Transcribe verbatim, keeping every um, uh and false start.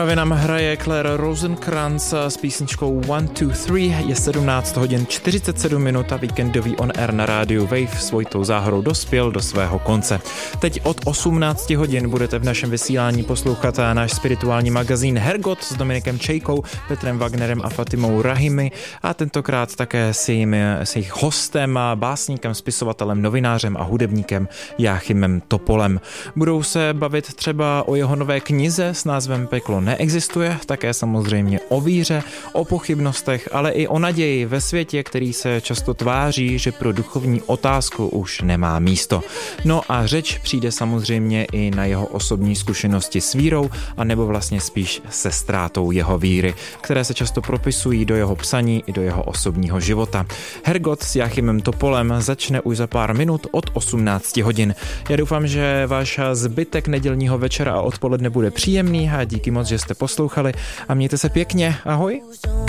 Právě nám hraje Claire Rosenkrantz s písničkou one two three, je sedmnáct hodin čtyřicet sedm minut a víkendový on air na rádiu Wave s Vojtou Záhorou dospěl do svého konce. Teď od osmnáct hodin budete v našem vysílání poslouchat náš spirituální magazín Hergot s Dominikem Čejkou, Petrem Wagnerem a Fatimou Rahimi a tentokrát také s, jim, s jejich hostem a básníkem, spisovatelem, novinářem a hudebníkem Jáchymem Topolem. Budou se bavit třeba o jeho nové knize s názvem Peklo neexistuje, také samozřejmě o víře, o pochybnostech, ale i o naději ve světě, který se často tváří, že pro duchovní otázku už nemá místo. No a řeč přijde samozřejmě i na jeho osobní zkušenosti s vírou, anebo vlastně spíš se ztrátou jeho víry, které se často propisují do jeho psaní i do jeho osobního života. Hergot s Jáchymem Topolem začne už za pár minut od osmnáct hodin. Já doufám, že váš zbytek nedělního večera a odpoledne bude příjemný a díky moc, že jste poslouchali a mějte se pěkně. Ahoj.